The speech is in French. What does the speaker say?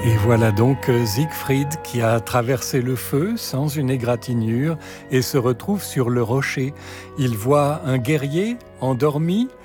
Et voilà donc Siegfried qui a traversé le feu sans une égratignure et se retrouve sur le rocher. Il voit un guerrier endormi